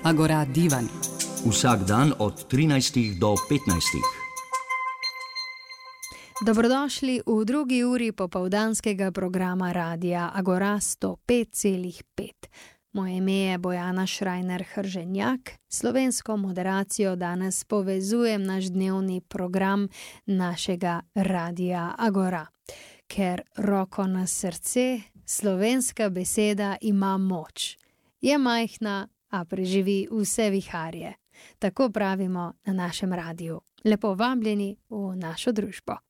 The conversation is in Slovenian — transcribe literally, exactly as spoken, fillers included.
Agora divan. Vsak dan od trinajstih do petnajstih. Dobrodošli v drugi uri popoldanskega programa Radia Agora sto pet celih pet. Moje ime je Bojana Šrajner Hrženjak. Slovensko moderacijo danes povezujem naš dnevni program našega Radia Agora. Ker roko na srce, slovenska beseda ima moč. Je majhna, a preživi vse viharje. Tako pravimo na našem radiju. Lepo vabljeni v našo družbo.